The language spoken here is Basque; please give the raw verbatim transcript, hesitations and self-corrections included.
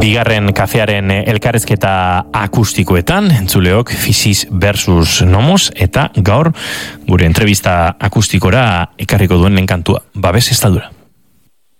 bigarren kafearen elkarrezketa akustikoetan, entzuleok Physis versus Nomos, eta gaur gure entrevista akustikora ekarriko duen lehen kantua, Babes Estaldura.